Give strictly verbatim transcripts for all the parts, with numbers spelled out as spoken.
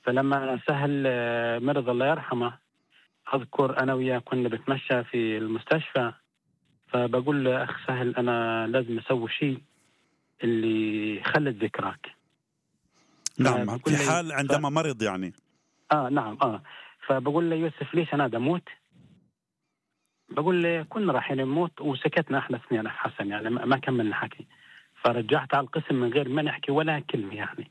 فلما سهل آه، مرض الله يرحمه، أذكر أنا وياه كنا بتمشى في المستشفى، فبقول له أخ سهل أنا لازم أسوي شيء اللي يخلد ذكراك. نعم، فبقول في لي حال ف... عندما مرض يعني. آه نعم آه فبقول له يوسف ليش أنا دموت؟ بقول له كنا رايحين نموت وسكتنا احنا اثنين حسن، يعني ما ما كملنا حكي. فرجعت على القسم من غير ما نحكي ولا كلمة يعني.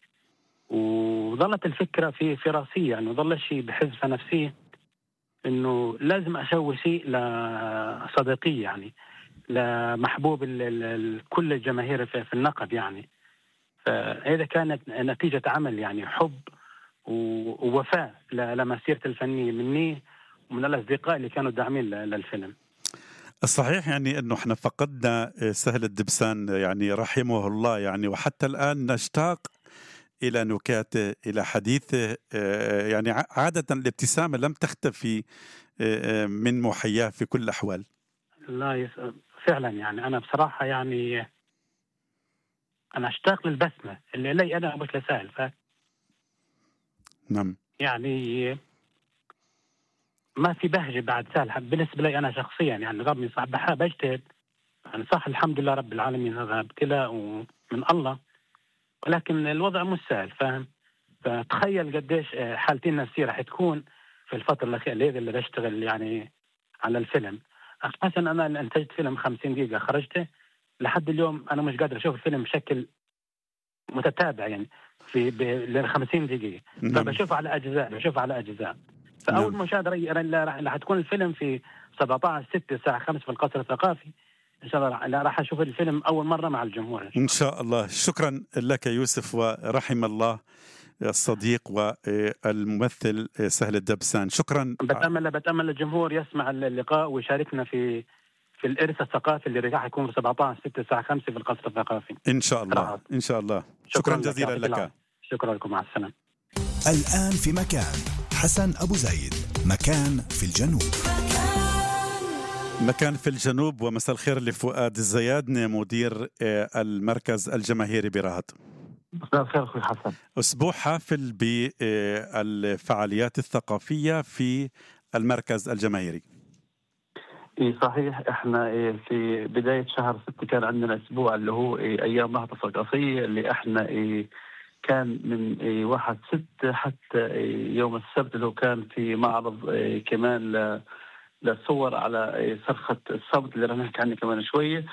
وظلت الفكرة في في راسي، يعني ظل شيء بحس في نفسي انه لازم اسوي شيء لصديقي، يعني لمحبوب ال- ال- ال- كل الجماهير في, في النقد يعني. فهذا كانت نتيجة عمل يعني حب و- ووفاء ل- لمسيرة الفنية مني ومن الأصدقاء اللي كانوا داعمين ل- للفيلم. الصحيح يعني أنه احنا فقدنا سهل الدبسان يعني رحمه الله يعني، وحتى الآن نشتاق إلى نكاته، إلى حديثه. آه، يعني ع- عادة الابتسامة لم تختفي آه، آه، من محياه في كل الأحوال. لا يس... فعلا يعني أنا بصراحة يعني أنا أشتاق للبسمة اللي لي أنا مش لسهل. ف نعم. يعني ما في بهجة بعد سهل بالنسبة لي أنا شخصيا، يعني رغم صعب بحب أجتهد يعني صح الحمد لله رب العالمين، هذا ابتلاء ومن الله، ولكن الوضع مش سهل فاهم. فتخيل قديش آه، حالتي النفسية راح تكون في الفترة الأخيرة اللي اللي بشتغل يعني على الفيلم. حسن أنا اللي أنتجت فيلم خمسين دقيقة خرجته لحد اليوم أنا مش قادر أشوف الفيلم بشكل متتابع يعني في ب خمسين دقيقة. نعم. فبشوف على أجزاء بشوف على أجزاء. فأول نعم. مشاهدة راح تكون الفيلم في سبعة عشر ستة الساعة خمسة في القصر الثقافي إن شاء الله. لا راح أشوف الفيلم أول مرة مع الجمهور إن شاء الله. إن شاء الله. شكرا لك يوسف، ورحم الله الصديق والممثل سهل الدبسان. شكرا. بتأمل بتأمل الجمهور يسمع اللقاء ويشاركنا في في الإرث الثقافي اللي راح يكون في سبعة عشر ستة الساعة خمسة في القصر الثقافي إن شاء الله. إن شاء الله. شكرا, شكرا جزيلا لك, لك. شكرا لكم، مع السلامة. الآن في مكان حسن أبو زيد، مكان في الجنوب. مكان في الجنوب، ومساء الخير لفؤاد الزيادني مدير المركز الجماهيري برهط. مساء الخير أخوي حسن. أسبوع حافل بالفعاليات الثقافية في المركز الجماهيري. إيه صحيح، إحنا إيه في بداية شهر ستة كان عندنا أسبوع اللي هو إيه أيام نهضة ثقافية، اللي إحنا إيه كان من إيه واحد ستة حتى إيه يوم السبت، اللي هو كان في معرض إيه كمان ل للصور على إيه صرخة الصمت اللي راح نحكي عنه كمان شوية.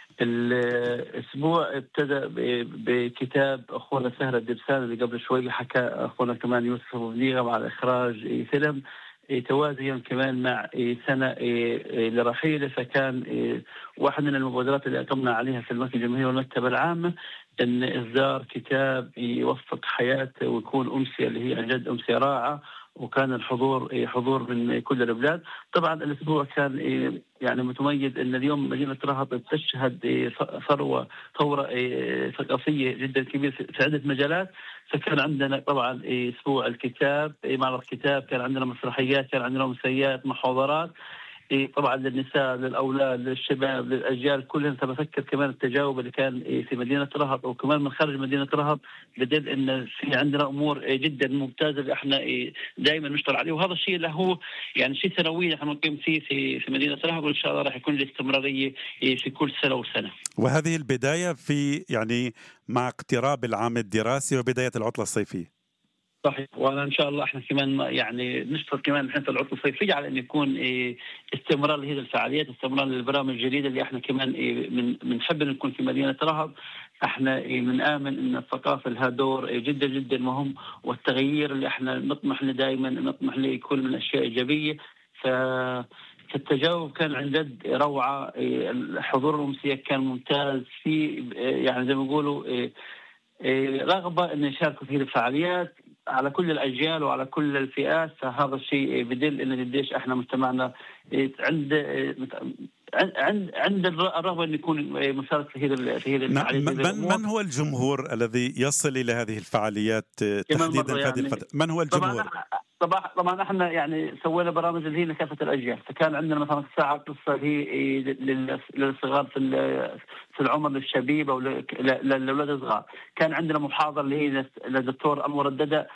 الأسبوع ابتدأ بكتاب أخونا سهل الدبسان اللي قبل شوي حكى أخونا كمان يوسف أبو بنيغة مع إخراج فيلم توازيا كمان مع سنة لرحيله. فكان واحد من المبادرات اللي أقمنا عليها في المركز الجماهيري والمكتبة العامة أن إصدار كتاب يوثق حياته ويكون أمسية اللي هي عن جد أمسية رائعة، وكان الحضور حضور من كل البلاد. طبعا الأسبوع كان يعني متميز أن اليوم مدينة رهط تشهد ثروة ثورة ثقافية جدا كبيرة في عدة مجالات. فكان عندنا طبعا أسبوع الكتاب، معرض كتاب، كان عندنا مسرحيات، كان عندنا مسيات، محاضرات طبعا للنساء، للأولاد، للشباب، للأجيال كلهم. فبفكر كمان التجاوب اللي كان في مدينة رهط وكمان من خارج مدينة رهط بدل إن في عندنا أمور جدا ممتازة اللي إحنا دائما نشتغل عليه، وهذا الشيء اللي هو يعني شيء سنوي إحنا نقيم فيه في في مدينة رهط، وإن شاء الله راح يكون الاستمرارية في كل سنة وسنة. وهذه البداية في يعني مع اقتراب العام الدراسي وبداية العطلة الصيفية. صحيح، وانا ان شاء الله احنا كمان يعني نشتغل كمان نحن في العطله الصيفيه على ان يكون إيه استمرار لهذه الفعاليات، استمرار للبرامج الجديده اللي احنا كمان إيه من بنحب ان نكون في مدينه رهط. احنا إيه بنآمن ان الثقافه لها دور إيه جدا جدا مهم، والتغيير اللي احنا نطمح له دائما نطمح له يكون من اشياء ايجابيه. ف فالتجاوب كان عن جد روعه، إيه الحضور الامسيه كان ممتاز، في إيه يعني زي ما بيقولوا إيه إيه رغبه ان يشاركوا في هذه الفعاليات على كل الأجيال وعلى كل الفئات. فهذا الشيء بدل إن قديش إحنا مجتمعنا عند عند عند الرغبة أن يكون مشارك في هذه في هذه الفعاليات. من, من هو الجمهور الذي يصل إلى هذه الفعاليات تحديدا في هذه الفترة؟ من هو الجمهور؟ طبعا طبعا احنا يعني سوينا برامج اللي هي لكافه الاجيال. فكان عندنا مثلا ساعه قصه هي للصغار في في العمر، للشبيبه وللاولاد الصغار. كان عندنا محاضره اللي هي للدكتور انور الددة